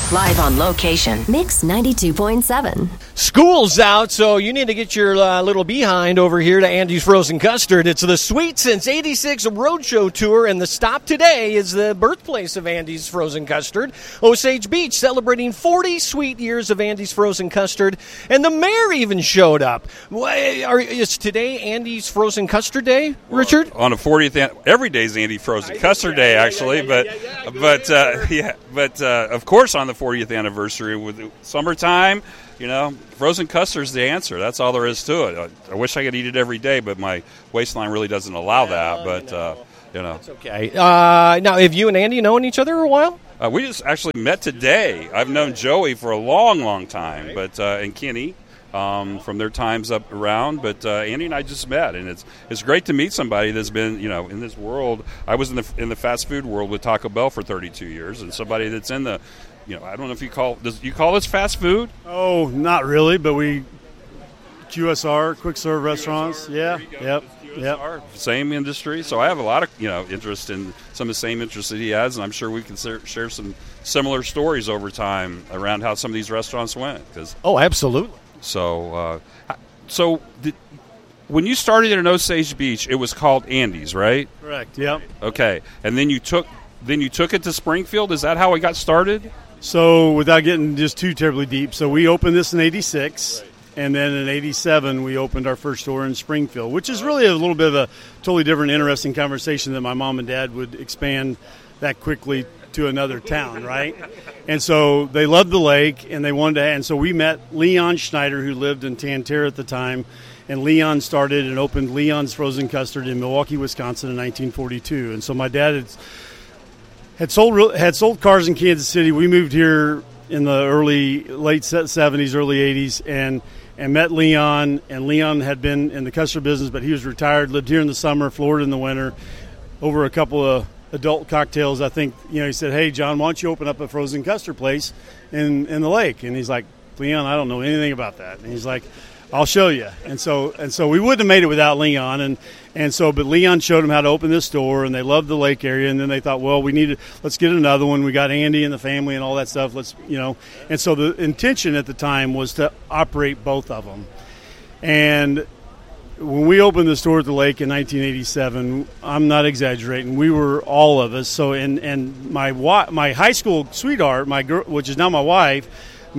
Live on location. Mix 92.7. School's out, so you need to get your little behind over here to Andy's Frozen Custard. It's the Sweet Since 86 Roadshow Tour, and the stop today is the birthplace of Andy's Frozen Custard, Osage Beach, celebrating 40 sweet years of Andy's Frozen Custard, and the mayor even showed up. Is today Andy's Frozen Custard Day, Richard? On the 40th, every day is Andy Frozen Custard Day, actually, but of course on the 40th anniversary with summertime, frozen custard's the answer. That's all there is to it. I wish I could eat it every day, but my waistline really doesn't allow that. But That's okay. Now, have you and Andy known each other a while? We just actually met today. I've known Joey for a long, long time, but and Kenny from their times up around. But Andy and I just met, and it's great to meet somebody that's been in this world. I was in the fast food world with Taco Bell for 32 years, and somebody that's in the I don't know if you call this fast food? Oh, not really, but we QSR, quick serve restaurants. Yeah, yep. Same industry, so I have a lot of interest in some of the same interests that he has, and I'm sure we can share some similar stories over time around how some of these restaurants went. Absolutely. So, when you started in Osage Beach, it was called Andy's, right? Correct. Yep. Okay, and then you took it to Springfield. Is that how it got started? So, without getting just too terribly deep, so we opened this in '86. And then in '87, we opened our first store in Springfield, which is really a little bit of a totally different, interesting conversation that my mom and dad would expand that quickly to another town, right? And so they loved the lake, and they wanted to. And so we met Leon Schneider, who lived in Tanterre at the time, and Leon started and opened Leon's Frozen Custard in Milwaukee, Wisconsin, in 1942. And so my dad had sold cars in Kansas City. We moved here in the late 70s, early 80s, and met Leon. And Leon had been in the custard business, but he was retired, lived here in the summer, Florida in the winter, over a couple of adult cocktails. I think, he said, "Hey, John, why don't you open up a frozen custard place in the lake?" And he's like, "Leon, I don't know anything about that." And he's like, "I'll show you." And so we wouldn't have made it without Leon. But Leon showed them how to open this store, and they loved the lake area. And then they thought, well, let's get another one. We got Andy and the family and all that stuff. And so the intention at the time was to operate both of them. And when we opened the store at the lake in 1987, I'm not exaggerating, we were all of us. So, and my high school sweetheart, my girl, which is now my wife,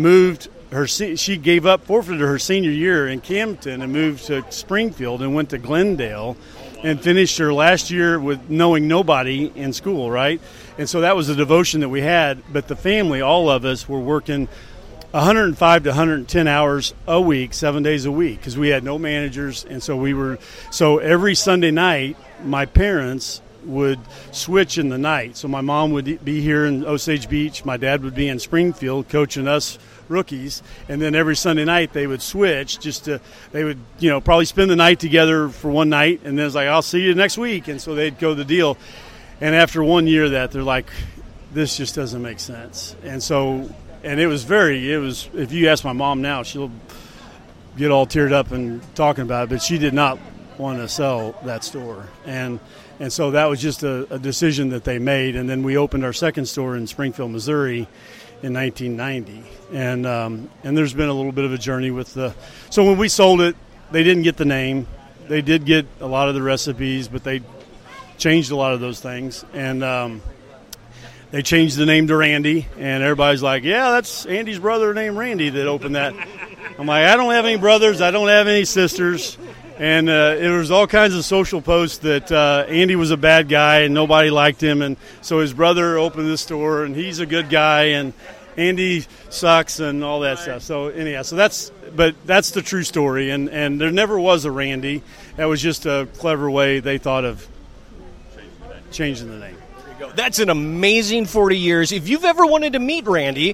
she forfeited her senior year in Campton and moved to Springfield and went to Glendale and finished her last year with knowing nobody in school, right? And so that was a devotion that we had. But the family, all of us, were working 105 to 110 hours a week, 7 days a week, because we had no managers. And so every Sunday night, my parents would switch in the night. So my mom would be here in Osage Beach. My dad would be in Springfield coaching us rookies, and then every Sunday night they would switch. They would probably spend the night together for one night, and then it's like, "I'll see you next week," and so they'd go the deal. And after 1 year of that, they're like, "This just doesn't make sense." And so, and it was if you ask my mom now, she'll get all teared up and talking about it, but she did not want to sell that store, and so that was just a decision that they made. And then we opened our second store in Springfield, Missouri, in 1990, and there's been a little bit of a journey with so when we sold it, they didn't get the name. They did get a lot of the recipes, but they changed a lot of those things, and they changed the name to Randy, and everybody's like, "Yeah, that's Andy's brother named Randy that opened that." I'm like, "I don't have any brothers, I don't have any sisters." And it was all kinds of social posts that Andy was a bad guy and nobody liked him. And so his brother opened this store, and he's a good guy, and Andy sucks and all that stuff. So anyhow, that's the true story. And there never was a Randy. That was just a clever way they thought of changing the name. That's an amazing 40 years. If you've ever wanted to meet Randy,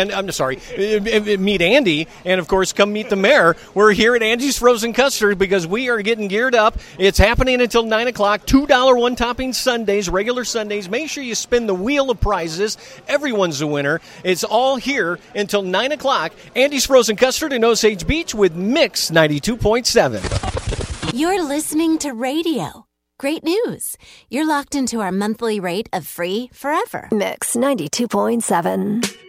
meet Andy, and of course come meet the mayor, we're here at Andy's Frozen Custard because we are getting geared up. It's happening until 9 o'clock, $2 one-topping Sundays, regular Sundays. Make sure you spin the wheel of prizes. Everyone's a winner. It's all here until 9 o'clock. Andy's Frozen Custard in Osage Beach with Mix 92.7. You're listening to radio. Great news. You're locked into our monthly rate of free forever. Mix 92.7.